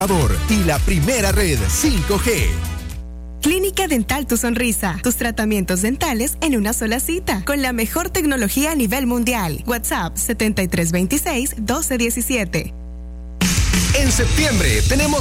y la primera red 5G. Clínica Dental Tu Sonrisa. Tus tratamientos dentales en una sola cita. Con la mejor tecnología a nivel mundial. WhatsApp 7326-1217. En septiembre tenemos